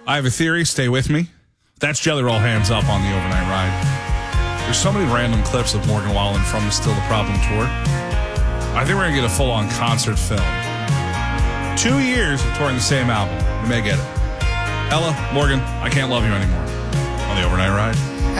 I have a theory. Stay with me. That's Jelly Roll Hands Up on the Overnight Ride. There's so many random clips of Morgan Wallen from the Still the Problem tour. I think we're going to get a full-on concert film. 2 years of touring the same album. We may get it. Ella, Morgan, I Can't Love You Anymore on the Overnight Ride.